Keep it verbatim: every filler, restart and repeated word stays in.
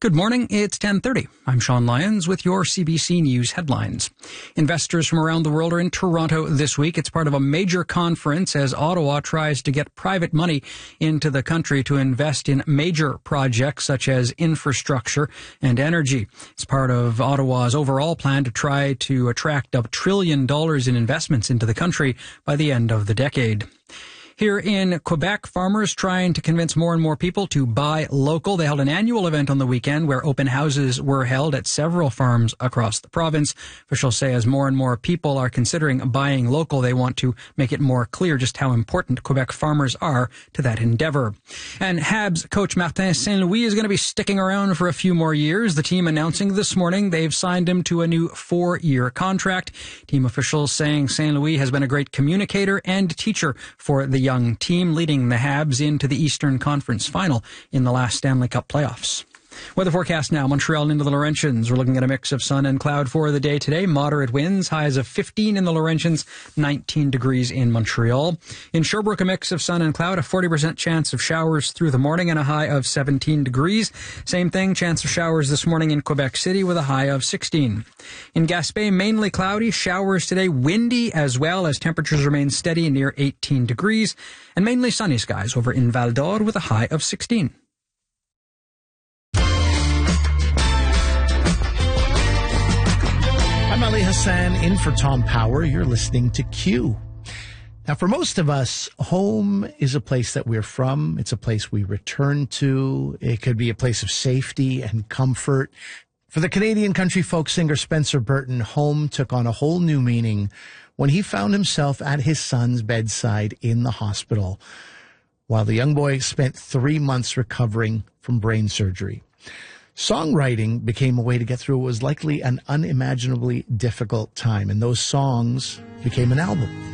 Good morning. It's ten thirty. I'm Sean Lyons with your C B C News headlines. Investors from around the world are in Toronto this week. It's part of a major conference as Ottawa tries to get private money into the country to invest in major projects such as infrastructure and energy. It's part of Ottawa's overall plan to try to attract a trillion dollars in investments into the country by the end of the decade. Here in Quebec, farmers trying to convince more and more people to buy local. They held an annual event on the weekend where open houses were held at several farms across the province. Officials say as more and more people are considering buying local, they want to make it more clear just how important Quebec farmers are to that endeavor. And Habs coach Martin Saint-Louis is going to be sticking around for a few more years. The team announcing this morning they've signed him to a new four-year contract. Team officials saying Saint-Louis has been a great communicator and teacher for the young team, leading the Habs into the Eastern Conference Final in the last Stanley Cup playoffs. Weather forecast now, Montreal into the Laurentians. We're looking at a mix of sun and cloud for the day today. Moderate winds, highs of fifteen in the Laurentians, nineteen degrees in Montreal. In Sherbrooke, a mix of sun and cloud, a forty percent chance of showers through the morning and a high of seventeen degrees. Same thing, chance of showers this morning in Quebec City with a high of sixteen. In Gaspé, mainly cloudy, showers today, windy as well as temperatures remain steady near eighteen degrees, and mainly sunny skies over in Val d'Or with a high of sixteen. I'm Ali Hassan in for Tom Power. You're listening to Q. Now, for most of us, home is a place that we're from. It's a place we return to. It could be a place of safety and comfort. For the Canadian country folk singer Spencer Burton, home took on a whole new meaning when he found himself at his son's bedside in the hospital while the young boy spent three months recovering from brain surgery. Songwriting became a way to get through what was likely an unimaginably difficult time, and those songs became an album.